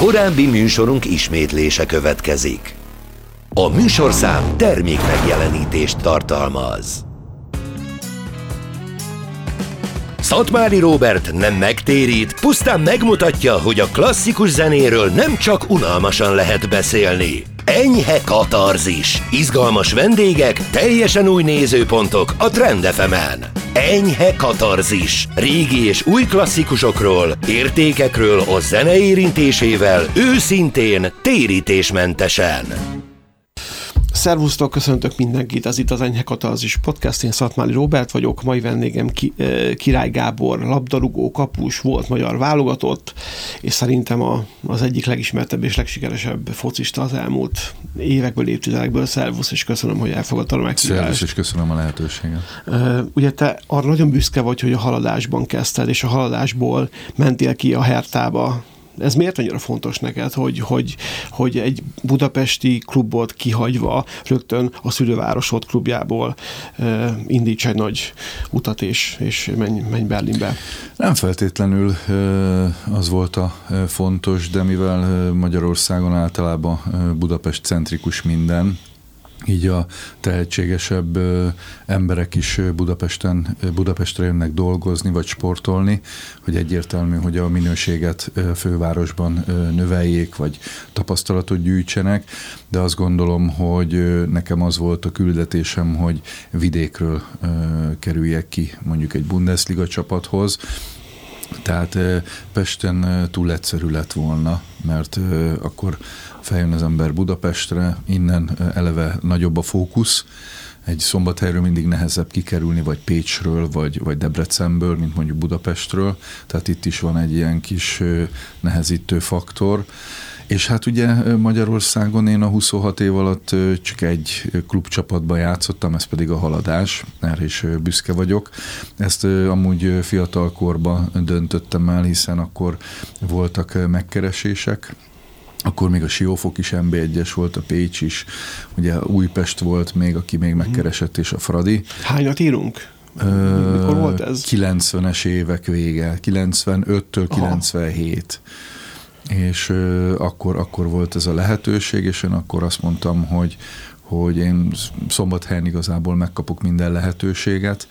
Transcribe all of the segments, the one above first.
Korábbi műsorunk ismétlése következik. A műsorszám termék megjelenítést tartalmaz. Szatmári Róbert nem megtérít, pusztán megmutatja, hogy a klasszikus zenéről nem csak unalmasan lehet beszélni. Enyhe katarzis, izgalmas vendégek, teljesen új nézőpontok a Trend FM-en. Enyhe katarzis, régi és új klasszikusokról, értékekről a zene érintésével, őszintén, térítésmentesen. Szervusztok, köszöntök mindenkit, ez itt az Enyhe Katarzis Podcast, én Szatmári Róbert vagyok, mai vendégem Király Gábor, labdarúgó, kapus, volt magyar válogatott, és szerintem az egyik legismertebb és legsikeresebb focista az elmúlt évekből, évtizedekből. Szervusz, és köszönöm, hogy elfogadtad a meghívást. Szervusz, és köszönöm a lehetőséget. Ugye te arra nagyon büszke vagy, hogy a Haladásban kezdted, és a Haladásból mentél ki a Hertába. Ez miért annyira fontos neked, hogy egy budapesti klubot kihagyva rögtön a szülővárosod klubjából indíts egy nagy utat, és menj Berlinbe? Nem feltétlenül az volt a fontos, de mivel Magyarországon általában Budapest centrikus minden, így a tehetségesebb emberek is Budapestre jönnek dolgozni, vagy sportolni, hogy egyértelmű, hogy a minőséget fővárosban növeljék, vagy tapasztalatot gyűjtsenek, de azt gondolom, hogy nekem az volt a küldetésem, hogy vidékről kerüljek ki mondjuk egy Bundesliga csapathoz. Tehát Pesten túl egyszerű lett volna, mert akkor feljön az ember Budapestre, innen eleve nagyobb a fókusz, egy Szombathelyről mindig nehezebb kikerülni, vagy Pécsről, vagy Debrecenből, mint mondjuk Budapestről, tehát itt is van egy ilyen kis nehezítő faktor. És hát ugye Magyarországon én a 26 év alatt csak egy klubcsapatban játszottam, ez pedig a Haladás, erre is büszke vagyok. Ezt amúgy fiatal korban döntöttem el, hiszen akkor voltak megkeresések, akkor még a Siófok is NB1-es volt, a Pécs is, ugye Újpest volt még, aki még megkeresett, és a Fradi. Hányat írunk? Mikor volt ez? 90-es évek vége, 95-től 97. És akkor volt ez a lehetőség, és én akkor azt mondtam, hogy én Szombathelyen igazából megkapok minden lehetőséget,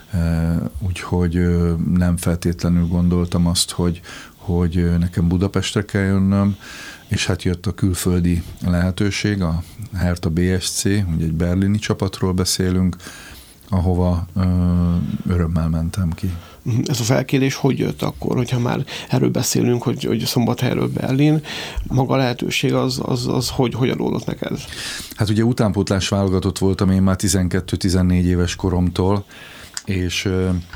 úgyhogy nem feltétlenül gondoltam azt, hogy nekem Budapestre kell jönnöm, és hát jött a külföldi lehetőség, a Hertha BSC, ugye egy berlini csapatról beszélünk, ahova örömmel mentem ki. Ez a felkérés hogy jött akkor, hogyha már erről beszélünk, hogy Szombathelyről Berlin, maga a lehetőség az hogy adódott neked? Hát ugye utánpótlás válogatott voltam én már 12-14 éves koromtól, és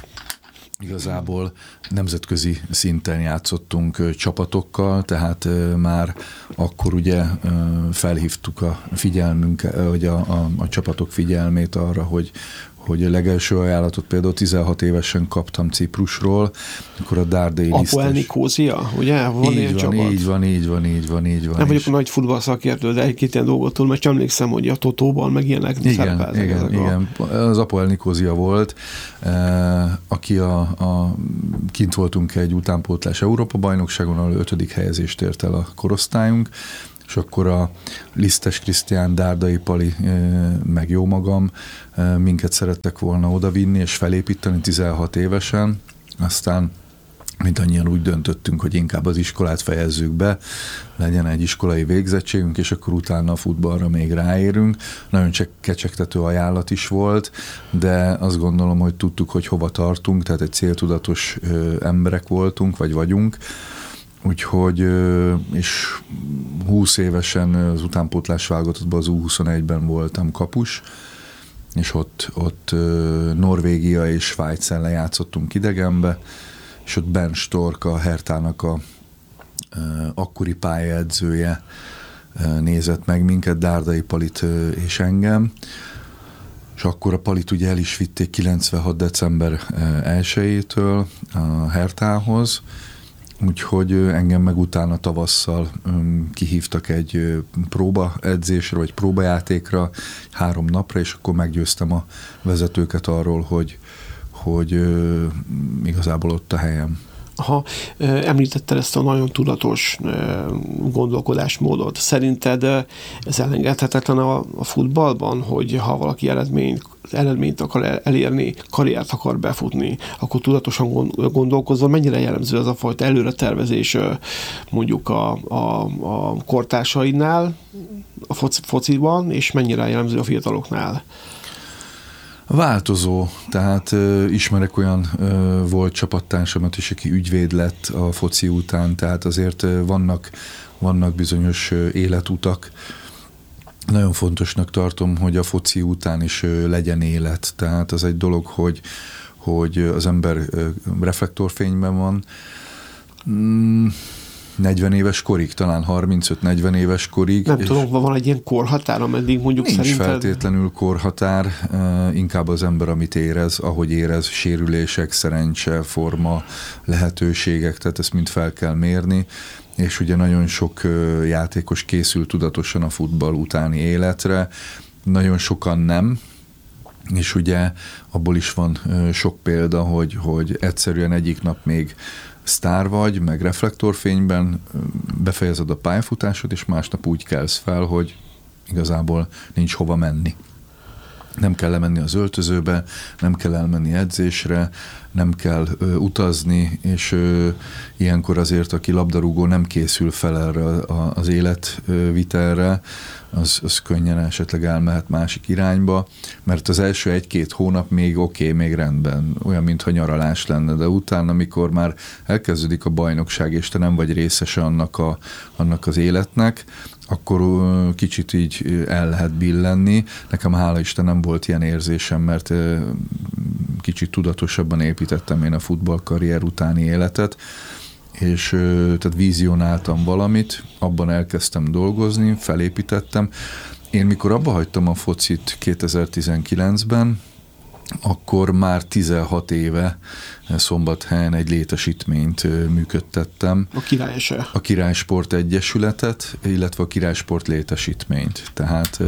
igazából nemzetközi szinten játszottunk csapatokkal, tehát már akkor ugye felhívtuk a figyelmünket, vagy a csapatok figyelmét arra, hogy a legelső ajánlatot például 16 évesen kaptam Ciprusról, akkor a Dárdai lisztes. Apoel Nikózia, ugye? Így van. Nem vagyok a nagy futballszakértő, de egy-két ilyen dolgot túl, mert emlékszem, hogy a Totóban meg ilyenek szerepeltek. Igen. Az Apoel Nikózia volt, aki kint voltunk egy utánpótlás Európa-bajnokságon, ahol 5. helyezést ért el a korosztályunk, és akkor a Lisztes Krisztián, Dárdai Pali, meg jó magam, minket szerettek volna odavinni és felépíteni 16 évesen, aztán mindannyian úgy döntöttünk, hogy inkább az iskolát fejezzük be, legyen egy iskolai végzettségünk, és akkor utána a futballra még ráérünk. Nagyon kecsegtető ajánlat is volt, de azt gondolom, hogy tudtuk, hogy hova tartunk, tehát egy céltudatos emberek voltunk, vagy vagyunk. Úgyhogy, és 20 évesen az utánpótlás válogatottban, az U21-ben voltam kapus, és ott Norvégia és Svájc ellen játszottunk idegenbe, és ott Ben Stork, a Hertának a akkori pályaedzője nézett meg minket, Dárdai Palit és engem, és akkor a Palit ugye el is vitték 96. december 1-től a Hertához, úgyhogy engem meg utána tavasszal kihívtak egy próbaedzésre, vagy próbajátékra 3 napra, és akkor meggyőztem a vezetőket arról, hogy igazából ott a helyem. Említetted ezt a nagyon tudatos gondolkodásmódot. Szerinted ez elengedhetetlen a futballban, hogy ha valaki eredményt akar elérni, karriert akar befutni, akkor tudatosan gondolkozol, mennyire jellemző ez a fajta előretervezés mondjuk a kortársaidnál, a fociban, és mennyire jellemző a fiataloknál? Változó, tehát ismerek olyan volt csapattársamat is, aki ügyvéd lett a foci után, tehát azért vannak bizonyos életutak. Nagyon fontosnak tartom, hogy a foci után is legyen élet, tehát az egy dolog, hogy az ember reflektorfényben van, 40 éves korig, talán 35-40 éves korig. Nem tudom, van egy ilyen korhatár, ameddig mondjuk nincs szerinted? feltétlenül korhatár, inkább az ember, amit érez, ahogy érez, sérülések, szerencse, forma, lehetőségek, tehát ezt mind fel kell mérni, és ugye nagyon sok játékos készül tudatosan a futball utáni életre, nagyon sokan nem, és ugye abból is van sok példa, hogy egyszerűen egyik nap még sztár vagy, meg reflektorfényben befejezed a pályafutásod, és másnap úgy kelsz fel, hogy igazából nincs hova menni. Nem kell lemenni az öltözőbe, nem kell elmenni edzésre, nem kell utazni, és ilyenkor azért, aki labdarúgó nem készül fel erre az életvitelre, az könnyen esetleg elmehet másik irányba, mert az első 1-2 hónap még oké, még rendben, olyan, mintha nyaralás lenne, de utána, amikor már elkezdődik a bajnokság, és te nem vagy részese annak az életnek, akkor kicsit így el lehet billenni. Nekem hála Isten nem volt ilyen érzésem, mert kicsit tudatosabban építettem én a futballkarrier utáni életet, és tehát vizionáltam valamit, abban elkezdtem dolgozni, felépítettem. Én mikor abba hagytam a focit 2019-ben, akkor már 16 éve Szombathelyen egy létesítményt működtettem. A Király-se. A Királysport Egyesületet, illetve a Királysport létesítményt. Tehát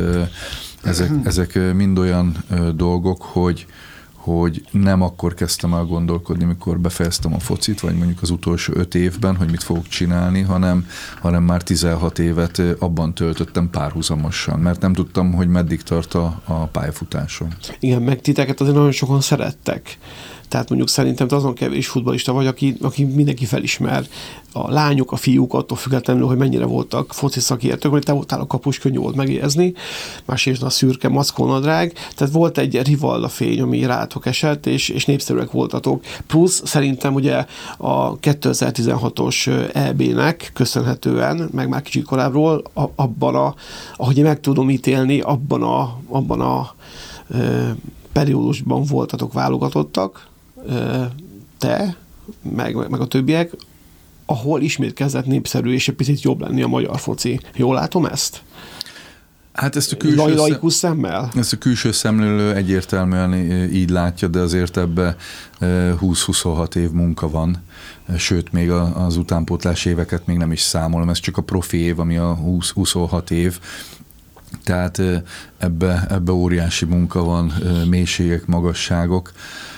ezek mind olyan dolgok, hogy nem akkor kezdtem el gondolkodni, mikor befejeztem a focit, vagy mondjuk az utolsó 5 évben, hogy mit fogok csinálni, hanem már 16 évet abban töltöttem párhuzamosan, mert nem tudtam, hogy meddig tart a pályafutásom. Igen, meg titeket azért nagyon sokan szerettek. Tehát mondjuk szerintem te azon kevés futballista vagy, aki mindenki felismer. A lányok, a fiúk, attól függetlenül, hogy mennyire voltak foci szakértők, mert te voltál a kapus, könnyű volt megérezni, másrészt a szürke mackónadrág, tehát volt egy Rivalda fény, ami rátok esett, és népszerűek voltatok. Plusz szerintem ugye a 2016-os EB-nek köszönhetően, meg már kicsit korábbról, ahogy én meg tudom ítélni, abban a periódusban voltatok válogatottak, te, meg a többiek, ahol ismét kezdett népszerű, és egy picit jobb lenni a magyar foci. Jól látom ezt? Hát ezt a laikus szemmel? Ezt a külső szemlélő egyértelműen így látja, de azért ebbe 20-26 év munka van, sőt, még az utánpótlás éveket még nem is számolom, ez csak a profi év, ami a 20-26 év. Tehát ebbe óriási munka van, mélységek, magasságok,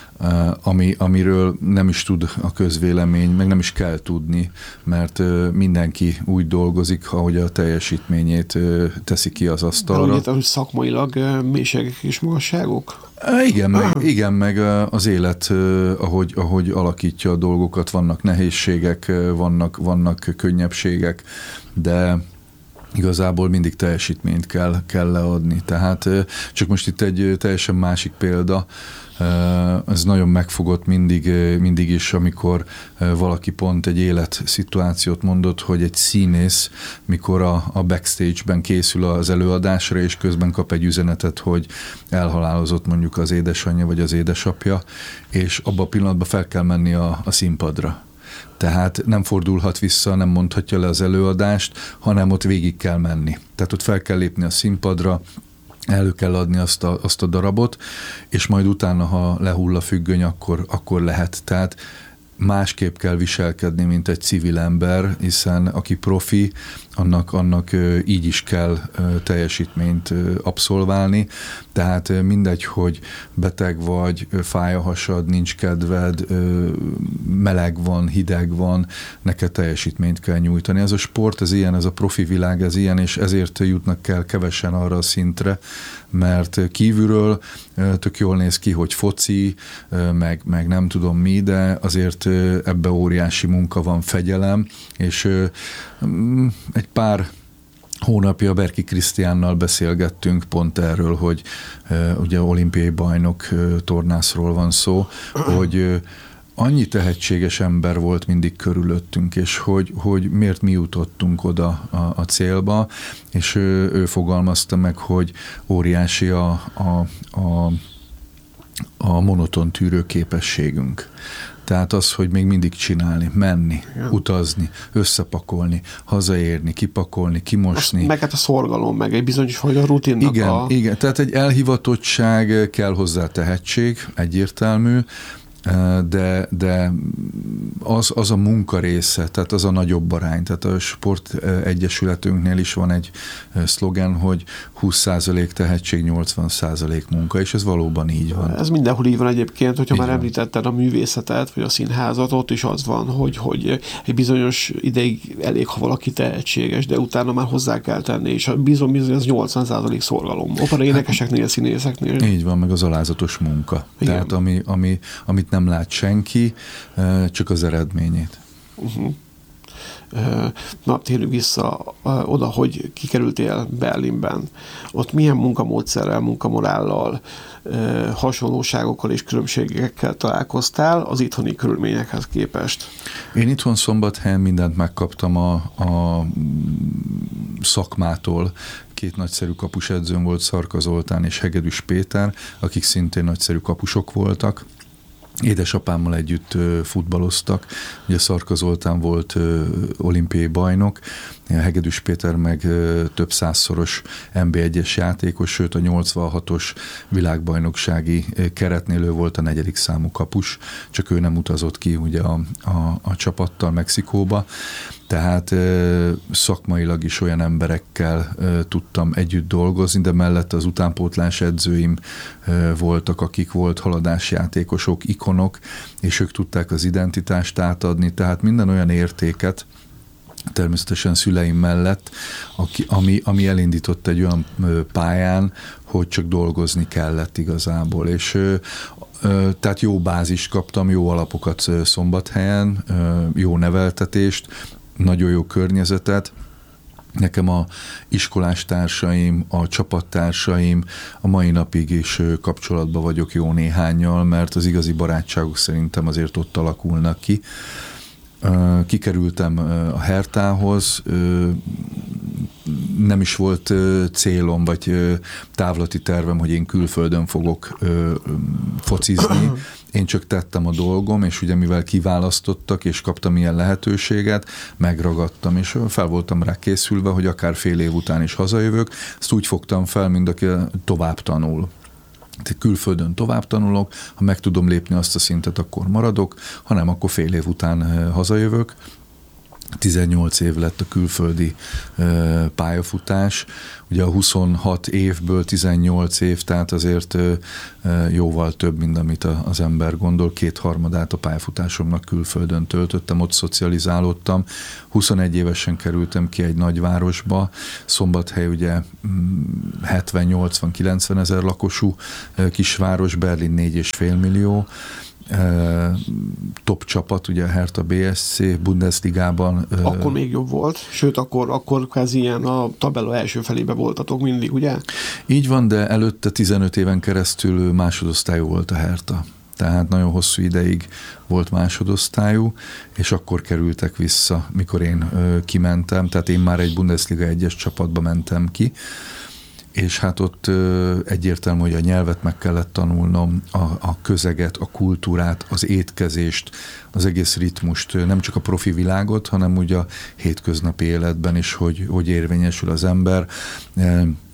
amiről nem is tud a közvélemény, meg nem is kell tudni, mert mindenki úgy dolgozik, ahogy a teljesítményét teszi ki az asztalra. De úgy értem, hogy szakmailag mélységek és magasságok? Igen, meg az élet, ahogy alakítja a dolgokat, vannak nehézségek, vannak könnyebbségek, de igazából mindig teljesítményt kell leadni. Tehát csak most itt egy teljesen másik példa, ez nagyon megfogott mindig is, amikor valaki pont egy életszituációt mondott, hogy egy színész, mikor a backstage-ben készül az előadásra, és közben kap egy üzenetet, hogy elhalálozott mondjuk az édesanyja vagy az édesapja, és abban a pillanatban fel kell menni a színpadra. Tehát nem fordulhat vissza, nem mondhatja le az előadást, hanem ott végig kell menni. Tehát ott fel kell lépni a színpadra, elő kell adni azt a darabot, és majd utána, ha lehull a függöny, akkor lehet. Tehát másképp kell viselkedni, mint egy civil ember, hiszen aki profi, annak így is kell teljesítményt abszolválni. Tehát mindegy, hogy beteg vagy, fáj a hasad, nincs kedved, meleg van, hideg van, neked teljesítményt kell nyújtani. Ez a sport, ez ilyen, ez a profi világ, ez ilyen, és ezért jutnak el kevesen arra a szintre, mert kívülről tök jól néz ki, hogy foci, meg nem tudom mi, de azért ebbe óriási munka van, fegyelem, és egy pár hónapja Berki Krisztiánnal beszélgettünk pont erről, hogy ugye olimpiai bajnok tornászról van szó, hogy annyi tehetséges ember volt mindig körülöttünk, és hogy miért mi jutottunk oda a célba, és ő fogalmazta meg, hogy óriási a monoton tűrő képességünk. Tehát az, hogy még mindig csinálni, menni, utazni, összepakolni, hazaérni, kipakolni, kimosni. Meg hát a szorgalom, meg egy bizonyos vagy a rutinnak. Igen, tehát egy elhivatottság, kell hozzá tehetség, egyértelmű, de az a munka része, tehát az a nagyobb arány. Tehát a sportegyesületünknél is van egy szlogen, hogy 20% tehetség, 80% munka, és ez valóban így van. Ez mindenhol így van egyébként, hogyha így már van. Említetted a művészetet, vagy a színházat, ott is az van, hogy egy bizonyos ideig elég, ha valaki tehetséges, de utána már hozzá kell tenni, és bizony ez 80% szorgalom. Opera énekeseknél, színészeknél. Így van, meg az alázatos munka. Igen. Tehát amit nem lát senki, csak az eredményét. Na, térjünk vissza oda, hogy kikerültél Berlinben. Ott milyen munkamódszerrel, munkamorállal, hasonlóságokkal és különbségekkel találkoztál az itthoni körülményekhez képest? Én itthon Szombathelyen mindent megkaptam a szakmától. Két nagyszerű kapusedzőm volt, Szarka Zoltán és Hegedűs Péter, akik szintén nagyszerű kapusok voltak. Édesapámmal együtt futballoztak, ugye Szarka Zoltán volt olimpiai bajnok, Hegedűs Péter meg több százszoros NB1-es játékos, sőt a 86-os világbajnoksági keretnél ő volt a 4. számú kapus, csak ő nem utazott ki ugye a csapattal Mexikóba, tehát szakmailag is olyan emberekkel tudtam együtt dolgozni, de mellett az utánpótlás edzőim voltak, akik volt haladásjátékosok, ikonok, és ők tudták az identitást átadni, tehát minden olyan értéket, természetesen szüleim mellett, ami elindított egy olyan pályán, hogy csak dolgozni kellett igazából, és tehát jó bázist kaptam, jó alapokat Szombathelyen, jó neveltetést, nagyon jó környezetet. Nekem a iskolás társaim, a csapattársaim, a mai napig is kapcsolatban vagyok jó néhánnyal, mert az igazi barátságok szerintem azért ott alakulnak ki. Kikerültem a Hertához, nem is volt célom, vagy távlati tervem, hogy én külföldön fogok focizni. Én csak tettem a dolgom, és ugye mivel kiválasztottak, és kaptam ilyen lehetőséget, megragadtam, és fel voltam rá készülve, hogy akár fél év után is hazajövök. Ezt úgy fogtam fel, mint aki tovább tanul. Külföldön tovább tanulok, ha meg tudom lépni azt a szintet, akkor maradok, ha nem, akkor fél év után hazajövök. 18 év lett a külföldi pályafutás. Ugye a 26 évből 18 év, tehát azért jóval több, mint amit az ember gondol. 2/3 a pályafutásomnak külföldön töltöttem, ott szocializálódtam. 21 évesen kerültem ki egy nagyvárosba. Szombathely ugye 70-80-90 ezer lakosú kisváros, Berlin 4,5 millió. Top csapat, ugye a Hertha BSC Bundesligában. Akkor még jobb volt, sőt akkor kvázi ilyen a tabella első felébe voltatok mindig, ugye? Így van, de előtte 15 éven keresztül másodosztályú volt a Hertha. Tehát nagyon hosszú ideig volt másodosztályú, és akkor kerültek vissza, mikor én kimentem, tehát én már egy Bundesliga 1-es csapatba mentem ki, és hát ott egyértelmű, hogy a nyelvet meg kellett tanulnom, a közeget, a kultúrát, az étkezést, az egész ritmust, nem csak a profi világot, hanem úgy a hétköznapi életben is, hogy érvényesül az ember.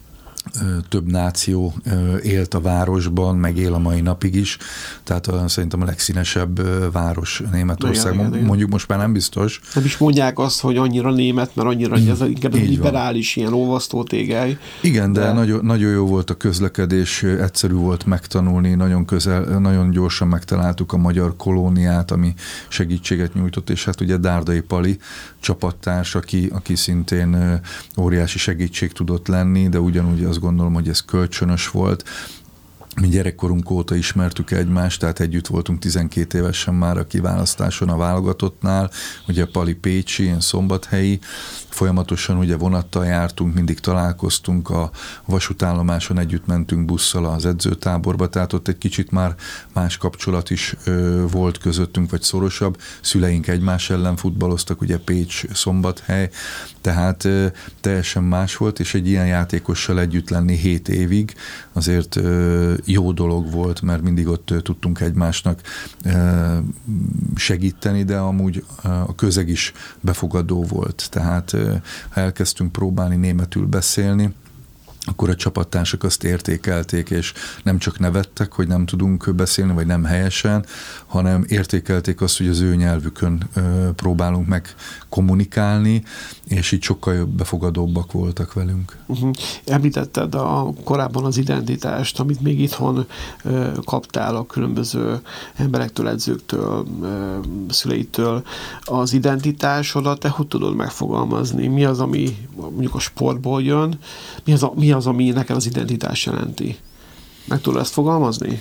több náció élt a városban, meg él a mai napig is, tehát szerintem a legszínesebb város Németországban. Igen. Mondjuk most már nem biztos. Nem is mondják azt, hogy annyira német, mert annyira ez inkább liberális, ilyen olvasztó tégely. Igen, de nagyon jó volt a közlekedés, egyszerű volt megtanulni, nagyon gyorsan megtaláltuk a magyar kolóniát, ami segítséget nyújtott, és hát ugye Dárdai Pali csapattárs, aki szintén óriási segítség tudott lenni, de ugyanúgy azt gondolom, hogy ez kölcsönös volt. Mi gyerekkorunk óta ismertük egymást, tehát együtt voltunk 12 évesen már a kiválasztáson a válogatottnál, ugye Pali pécsi, ilyen szombathelyi, folyamatosan ugye vonattal jártunk, mindig találkoztunk, a vasútállomáson együtt mentünk busszal az edzőtáborba, tehát ott egy kicsit már más kapcsolat is volt közöttünk, vagy szorosabb. Szüleink egymás ellen futballoztak, ugye Pécs, Szombathely, tehát teljesen más volt, és egy ilyen játékossal együtt lenni 7 évig azért jó dolog volt, mert mindig ott tudtunk egymásnak segíteni, de amúgy a közeg is befogadó volt. Tehát ha elkezdtünk próbálni németül beszélni, akkor a csapattársak azt értékelték, és nem csak nevettek, hogy nem tudunk beszélni, vagy nem helyesen, hanem értékelték azt, hogy az ő nyelvükön próbálunk meg kommunikálni, és így sokkal befogadóbbak voltak velünk. Említetted korábban az identitást, amit még itthon kaptál a különböző emberektől, edzőktől, szüleitől. Az identitásodat te hogy tudod megfogalmazni? Mi az, ami mondjuk a sportból jön? Mi az, ami neked az identitás jelenti? Meg tudod ezt fogalmazni?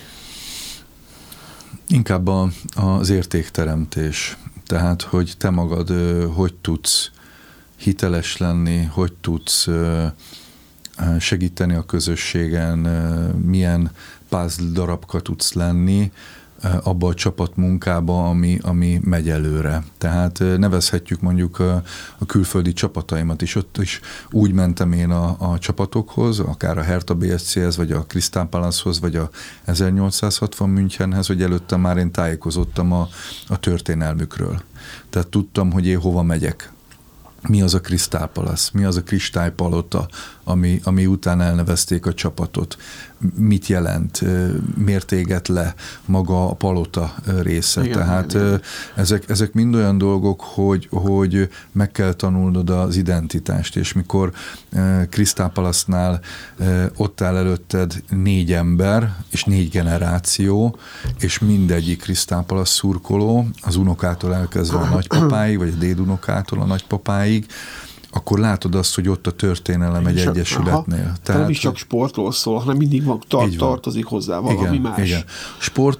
Inkább az értékteremtés. Tehát, hogy te magad hogy tudsz hiteles lenni, hogy tudsz segíteni a közösségen, milyen puzzle darabka tudsz lenni abba a csapatmunkába, ami megy előre. Tehát nevezhetjük mondjuk a külföldi csapataimat is, ott is úgy mentem én a csapatokhoz, akár a Hertha BSC-hez, vagy a Crystal Palace-hoz, vagy a 1860 Münchenhez, hogy előtte már én tájékozottam a történelmükről. Tehát tudtam, hogy én hova megyek. Mi az a Crystal Palace, mi az a kristálypalota, ami után elnevezték a csapatot. Mit jelent, miért éget le maga a palota része. Igen, tehát igen. Ezek mind olyan dolgok, hogy meg kell tanulnod az identitást, és mikor Crystal Palace-nál ott áll előtted 4 ember, és 4 generáció, és mindegyik Crystal Palace szurkoló, az unokától elkezdve a nagypapáig, vagy a dédunokától a nagypapáig, akkor látod azt, hogy ott a történelem egy egyesületnél. Tehát nem is csak sportról szól, hanem mindig tartozik hozzá valami igen, más. Igen. Sport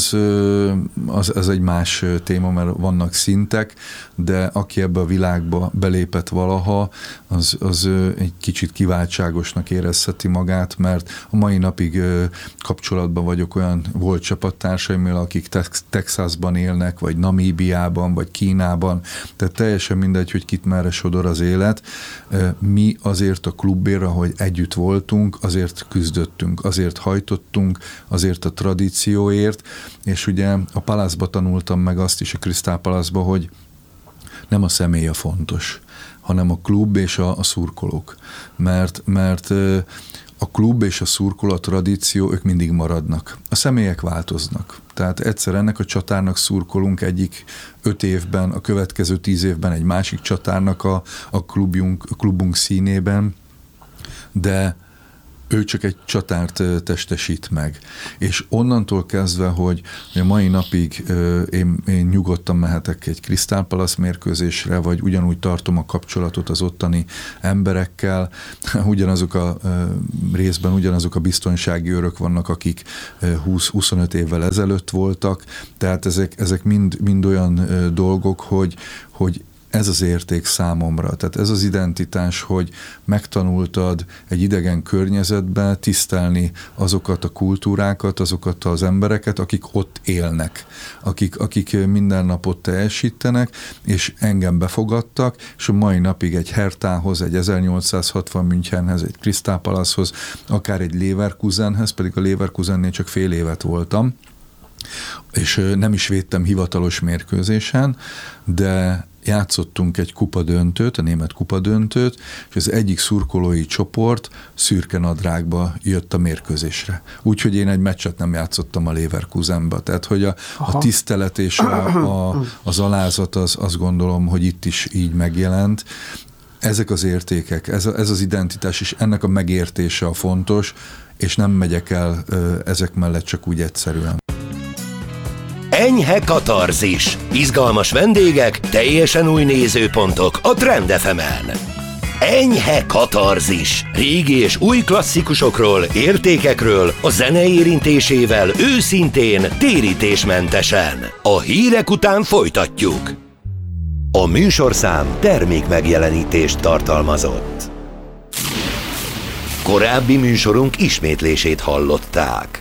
az egy más téma, mert vannak szintek, de aki ebbe a világba belépett valaha, az egy kicsit kiváltságosnak érezheti magát, mert a mai napig kapcsolatban vagyok olyan volt csapattársaimmal, akik Texasban élnek, vagy Namíbiában, vagy Kínában, tehát teljesen mindegy, hogy kit merre sodor az élet. Mi azért a klubért, ahogy együtt voltunk, azért küzdöttünk, azért hajtottunk, azért a tradícióért, és ugye a Palace-ba tanultam meg azt is, a Crystal Palace-ba, hogy nem a személy a fontos, hanem a klub és a szurkolók. Mert a klub és a szurkoló, a tradíció, ők mindig maradnak. A személyek változnak. Tehát egyszer ennek a csatárnak szurkolunk egyik 5 évben, a következő 10 évben egy másik csatárnak a klubunk színében, de ő csak egy csatárt testesít meg. És onnantól kezdve, hogy a mai napig én nyugodtan mehetek egy Crystal Palace mérkőzésre, vagy ugyanúgy tartom a kapcsolatot az ottani emberekkel, ugyanazok a részben ugyanazok a biztonsági őrök vannak, akik 20-25 évvel ezelőtt voltak, tehát ezek mind olyan dolgok, hogy ez az érték számomra. Tehát ez az identitás, hogy megtanultad egy idegen környezetben tisztelni azokat a kultúrákat, azokat az embereket, akik ott élnek, akik minden napot teljesítenek, és engem befogadtak, és a mai napig egy Herthához, egy 1860 Münchenhez, egy Crystal Palace-hoz, akár egy Leverkusenhez, pedig a Leverkusennél csak fél évet voltam, és nem is védtem hivatalos mérkőzésen, de játszottunk egy kupadöntőt, a német kupadöntőt, és az egyik szurkolói csoport szürke nadrágba jött a mérkőzésre. Úgyhogy én egy meccset nem játszottam a Leverkusenba. Tehát, hogy a tisztelet és az alázat, azt gondolom, hogy itt is így megjelent. Ezek az értékek, ez az identitás, és ennek a megértése a fontos, és nem megyek el ezek mellett csak úgy egyszerűen. Enyhe katarzis. Izgalmas vendégek, teljesen új nézőpontok a Trend FM-en. Enyhe katarzis. Régi és új klasszikusokról, értékekről, a zene érintésével őszintén, térítésmentesen. A hírek után folytatjuk. A műsorszám termékmegjelenítést tartalmazott. Korábbi műsorunk ismétlését hallották.